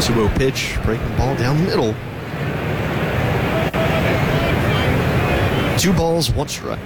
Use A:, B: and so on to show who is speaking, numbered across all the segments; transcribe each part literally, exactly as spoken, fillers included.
A: two oh pitch, breaking the ball down the middle. Two balls, one strike.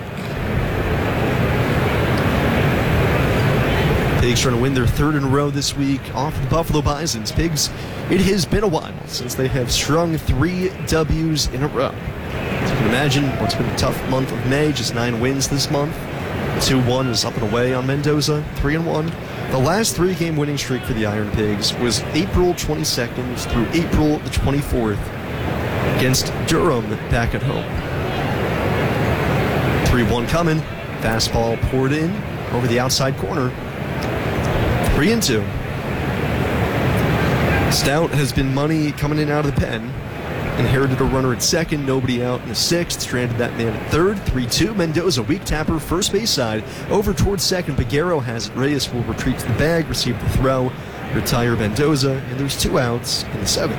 A: Pigs trying to win their third in a row this week off the Buffalo Bisons. Pigs, it has been a while since they have strung three W's in a row. As you can imagine, what's been a tough month of May, just nine wins this month. two one is up and away on Mendoza, three and one. The last three-game winning streak for the Iron Pigs was April twenty-second through April the twenty-fourth against Durham back at home. three one coming. Fastball poured in over the outside corner. three and two. Stout has been money coming in out of the pen. Inherited a runner at second, nobody out in the sixth. Stranded that man at third. three two. Mendoza, weak tapper, first base side. Over towards second. Peguero has it. Reyes will retreat to the bag, receive the throw, retire Mendoza, and there's two outs in the seventh.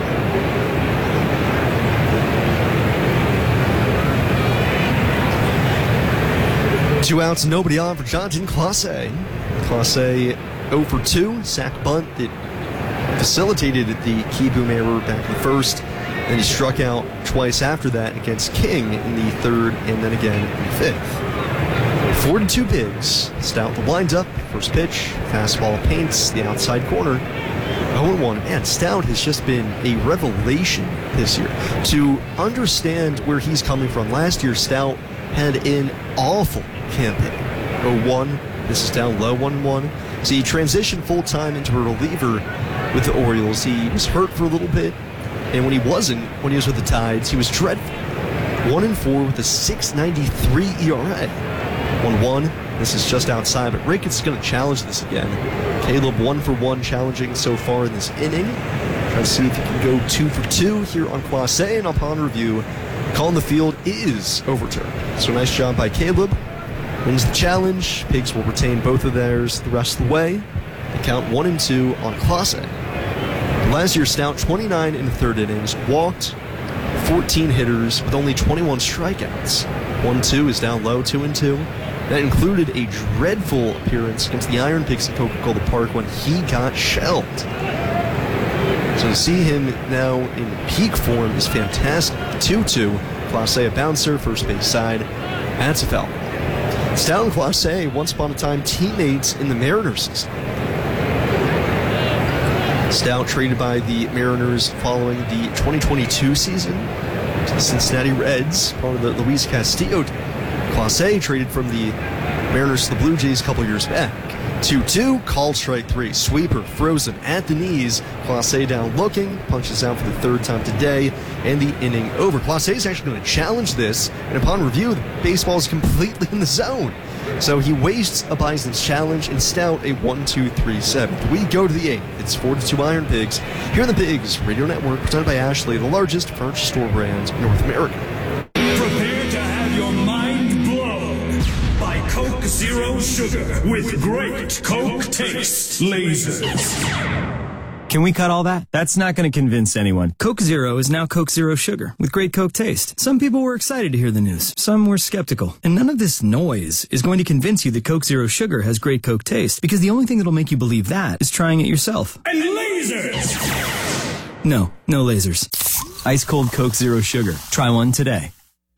A: Two outs, nobody on for Jonathan Clase. Clase oh for two, sack bunt that facilitated the Keyboom error back in the first. Then he struck out twice after that against King in the third and then again in the fifth. Four to two Pigs. Stout the windup, first pitch, fastball paints the outside corner. oh and one. Man, Stout has just been a revelation this year. To understand where he's coming from, last year Stout had an awful campaign. oh one. This is down low, one one. So he transitioned full-time into a reliever with the Orioles. He was hurt for a little bit, and when he wasn't, when he was with the Tides, he was dreadful. one and four with a six ninety-three E R A. one one. This is just outside, but Ricketts is going to challenge this again. Caleb one for one challenging so far in this inning. Trying to see if he can go two for two here on Clase, and upon review, call in the field is overturned. So nice job by Caleb. Wins the challenge. Pigs will retain both of theirs the rest of the way. They count one and two on Clase. Last year, Stout twenty-nine in the third innings, walked fourteen hitters with only twenty-one strikeouts. one two is down low, two and two. That included a dreadful appearance against the Iron Pigs at Coca-Cola Park when he got shelled. So to see him now in peak form is fantastic. two two. Clase a bouncer, first base side. That's a foul. Stout and Clase, once upon a time teammates in the Mariners system. Stout traded by the Mariners following the twenty twenty-two season to the Cincinnati Reds, part of the Luis Castillo team. Clase traded from the Mariners to the Blue Jays a couple years back. two two, called strike three. Sweeper, frozen at the knees. Clase down looking, punches out for the third time today, and the inning over. Clase is actually going to challenge this, and upon review, the baseball is completely in the zone. So he wastes a Bison's challenge, and Stout a one two three seventh. We go to the eighth. It's four to two Iron Pigs. Here on the Pigs Radio Network, presented by Ashley, the largest furniture store brand in North America.
B: Prepare to have your mind blown by Coke Zero Sugar with great Coke taste lasers.
C: Can we cut all that? That's not going to convince anyone. Coke Zero is now Coke Zero Sugar with great Coke taste. Some people were excited to hear the news. Some were skeptical. And none of this noise is going to convince you that Coke Zero Sugar has great Coke taste, because the only thing that'll make you believe that is trying it yourself.
B: And lasers!
C: No, no lasers. Ice cold Coke Zero Sugar. Try one today.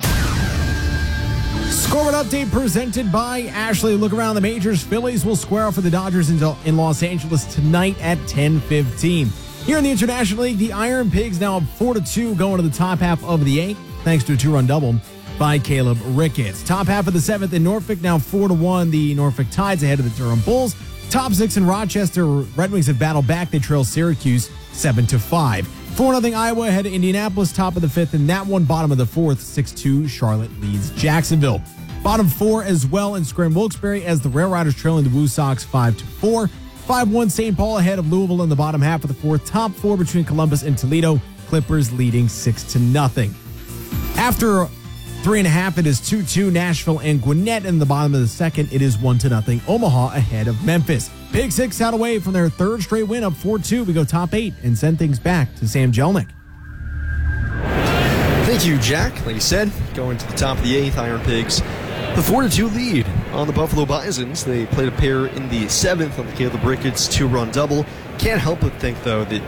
D: Scoreboard update presented by Ashley. Look around the majors. Phillies will square off for the Dodgers in, in Los Angeles tonight at ten fifteen. Here in the International League, the Iron Pigs now up four to two going to the top half of the eighth, thanks to a two-run double by Caleb Ricketts. Top half of the seventh in Norfolk, now four to one. The Norfolk Tides ahead of the Durham Bulls. Top six in Rochester. Red Wings have battled back. They trail Syracuse seven to five. four nothing Iowa ahead of Indianapolis, top of the fifth, and that one bottom of the fourth. six two Charlotte leads Jacksonville. Bottom four as well in Scranton Wilkes-Barre as the Rail Riders trailing the Woo Sox five to four. five one Saint Paul ahead of Louisville in the bottom half of the fourth. Top four between Columbus and Toledo. Clippers leading six to nothing. After three and a half, it is two two Nashville and Gwinnett. In the bottom of the second, it is one to nothing Omaha ahead of Memphis. Big Six out away from their third straight win, up four two. We go top eight and send things back to Sam Jelnick.
A: Thank you, Jack. Like you said, going to the top of the eighth, Iron Pigs. The four to two lead on the Buffalo Bisons. They played a pair in the seventh on the Caleb Ricketts two-run double. Can't help but think, though, that